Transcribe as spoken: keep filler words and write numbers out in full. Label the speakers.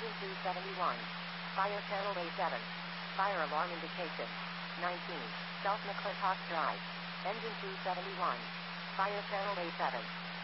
Speaker 1: Engine two seventy-one. Fire channel A seven. Fire alarm indication. nineteen. South McClintock Drive. Engine two seventy-one. Fire channel A seven.